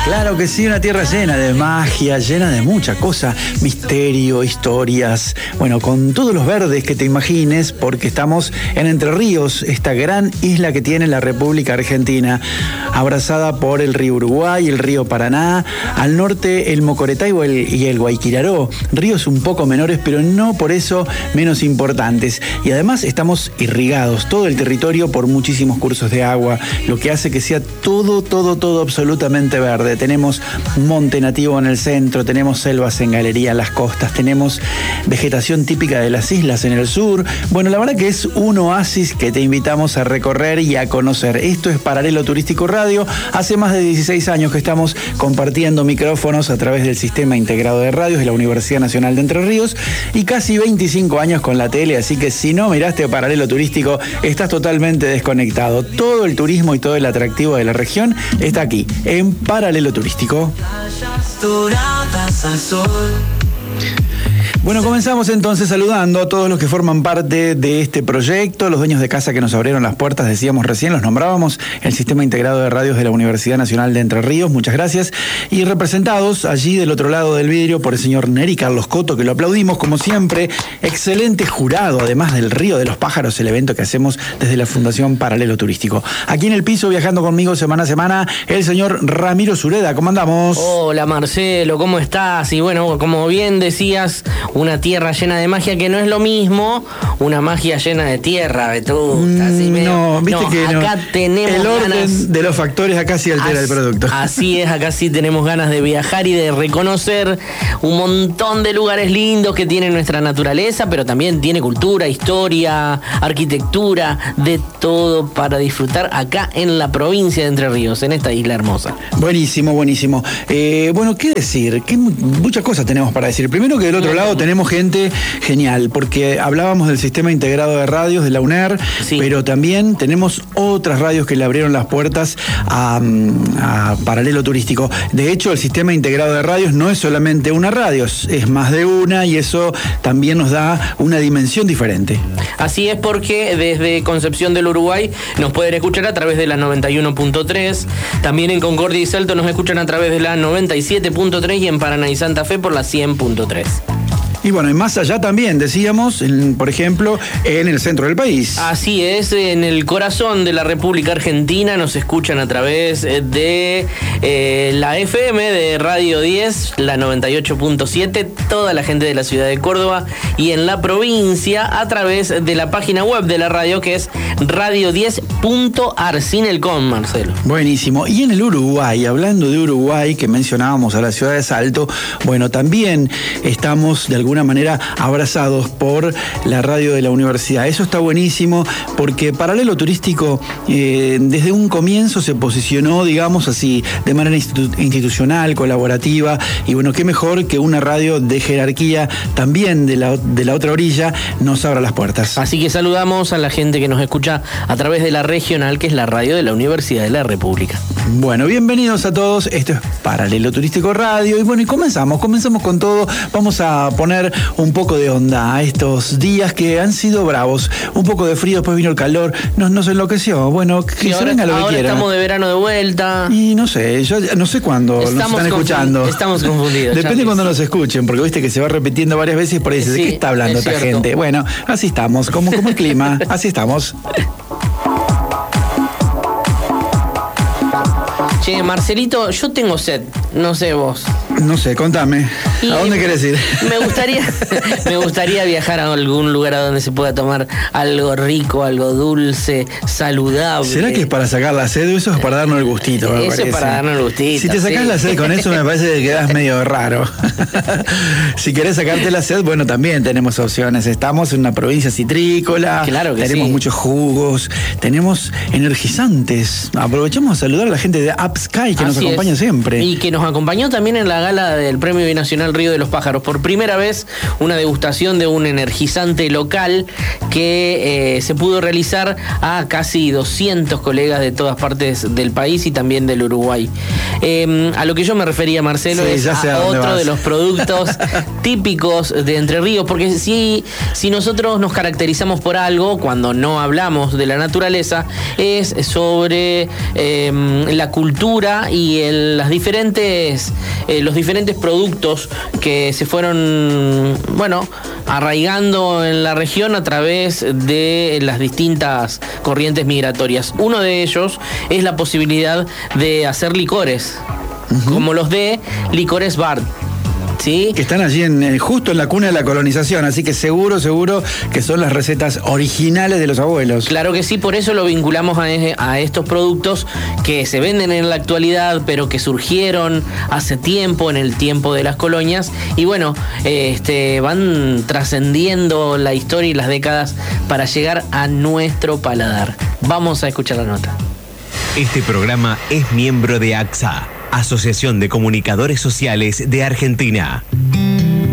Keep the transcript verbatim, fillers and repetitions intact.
Claro que sí, una tierra llena de magia, llena de mucha cosa, misterio, historias, bueno, con todos los verdes que te imagines, porque estamos en Entre Ríos, esta gran isla que tiene la República Argentina, abrazada por el río Uruguay, el río Paraná, al norte el Mocoretá y el, y el Guayquiraró, ríos un poco menores, pero no por eso menos importantes. Y además estamos irrigados, todo el territorio, por muchísimos cursos de agua, lo que hace que sea todo, todo, todo absolutamente verde. Tenemos monte nativo en el centro, tenemos selvas en galería en las costas, tenemos vegetación típica de las islas en el sur. Bueno, la verdad que es un oasis que te invitamos a recorrer y a conocer. Esto es Paralelo Turístico Radio. Hace más de dieciséis años que estamos compartiendo micrófonos a través del Sistema Integrado de Radios de la Universidad Nacional de Entre Ríos y casi veinticinco años con la tele, así que si no miraste Paralelo Turístico, estás totalmente desconectado. Todo el turismo y todo el atractivo de la región está aquí, en Paralelo Turístico. Bueno, comenzamos entonces saludando a todos los que forman parte de este proyecto, los dueños de casa que nos abrieron las puertas, decíamos recién, los nombrábamos, el Sistema Integrado de Radios de la Universidad Nacional de Entre Ríos, muchas gracias, y representados allí del otro lado del vidrio por el señor Neri Carlos Coto, que lo aplaudimos como siempre, excelente jurado, además del Río de los Pájaros, el evento que hacemos desde la Fundación Paralelo Turístico. Aquí en el piso, viajando conmigo semana a semana, el señor Ramiro Sureda, ¿cómo andamos? Hola Marcelo, ¿cómo estás? Y bueno, como bien decías, una tierra llena de magia, que no es lo mismo una magia llena de tierra, Vetusta. Así medio, no, viste no, que acá no. tenemos el orden ganas, de los factores acá sí altera as, el producto. Así es, acá sí tenemos ganas de viajar y de reconocer un montón de lugares lindos que tiene nuestra naturaleza, pero también tiene cultura, historia, arquitectura, de todo para disfrutar acá en la provincia de Entre Ríos, en esta isla hermosa. Buenísimo, buenísimo. Eh, bueno, ¿qué decir? ¿Qué, muchas cosas tenemos para decir. Primero que del otro lado tenemos gente genial, porque hablábamos del Sistema Integrado de Radios de la U N E R, sí, pero también tenemos otras radios que le abrieron las puertas a, a Paralelo Turístico. De hecho, el Sistema Integrado de Radios no es solamente una radio, es más de una, y eso también nos da una dimensión diferente. Así es, porque desde Concepción del Uruguay nos pueden escuchar a través de la noventa y uno punto tres, también en Concordia y Salto nos escuchan a través de la noventa y siete punto tres y en Paraná y Santa Fe por la cien punto tres. Y bueno, y más allá también, decíamos, en, por ejemplo, en el centro del país. Así es, en el corazón de la República Argentina nos escuchan a través de eh, la F M de Radio diez, la noventa y ocho punto siete, toda la gente de la ciudad de Córdoba, y en la provincia a través de la página web de la radio, que es radio diez punto ar, sin el con, Marcelo. Buenísimo. Y en el Uruguay, hablando de Uruguay, que mencionábamos a la ciudad de Salto, bueno, también estamos de alguna alguna manera abrazados por la radio de la universidad. Eso está buenísimo, porque Paralelo Turístico eh, desde un comienzo se posicionó, digamos así, de manera institu- institucional, colaborativa, y bueno, qué mejor que una radio de jerarquía también de la, de la otra orilla nos abra las puertas. Así que saludamos a la gente que nos escucha a través de la regional, que es la radio de la Universidad de la República. Bueno, bienvenidos a todos, esto es Paralelo Turístico Radio, y bueno, y comenzamos, comenzamos con todo. Vamos a poner un poco de onda a estos días que han sido bravos, un poco de frío, después vino el calor, nos, nos enloqueció, bueno, que sí, se ahora, venga lo que ahora quieran. Estamos de verano de vuelta. Y no sé, yo no sé cuándo nos están escuchando. Estamos confundidos. Depende cuando nos escuchen, porque viste que se va repitiendo varias veces por ahí. Sí, ¿de qué está hablando esta cierto. gente? Bueno, así estamos, como, como el clima, así estamos. Che, Marcelito, yo tengo sed, no sé vos. No sé, contame. Y ¿A dónde querés ir? Me gustaría, me gustaría viajar a algún lugar a donde se pueda tomar algo rico, algo dulce, saludable. ¿Será que es para sacar la sed o eso es para darnos el gustito? Me eso parece. es para darnos el gustito. Si te sacás sí. la sed con eso, me parece que quedás medio raro. Si querés sacarte la sed, bueno, también tenemos opciones. Estamos en una provincia citrícola. Claro que tenemos sí. muchos jugos, tenemos energizantes. Aprovechamos a saludar a la gente de UpSky que Así nos acompaña es. siempre. Y que nos acompañó también en la gala del Premio Binacional Río de los Pájaros. Por primera vez, una degustación de un energizante local que eh, se pudo realizar a casi doscientos colegas de todas partes del país y también del Uruguay. Eh, a lo que yo me refería, Marcelo, sí, es a, a otro vas. de los productos típicos de Entre Ríos, porque si, si nosotros nos caracterizamos por algo, cuando no hablamos de la naturaleza, es sobre eh, la cultura y el, las diferentes, eh, los diferentes productos que se fueron, bueno, arraigando en la región a través de las distintas corrientes migratorias. Uno de ellos es la posibilidad de hacer licores, uh-huh. como los de Licores Bart. ¿Sí? Que están allí en, justo en la cuna de la colonización, así que seguro, seguro que son las recetas originales de los abuelos. Claro que sí, por eso lo vinculamos a, a estos productos que se venden en la actualidad, pero que surgieron hace tiempo, en el tiempo de las colonias, y bueno, este, van trascendiendo la historia y las décadas para llegar a nuestro paladar. Vamos a escuchar la nota. Este programa es miembro de A C S A, Asociación de Comunicadores Sociales de Argentina.